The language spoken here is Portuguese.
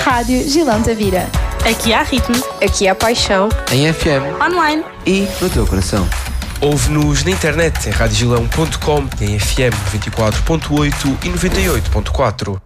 Rádio Gilão Tavira. Aqui há ritmo. Aqui há paixão. Em FM. Online. E no teu coração. Ouve-nos na internet em radiogilão.com, em FM 94.8 e 98.4.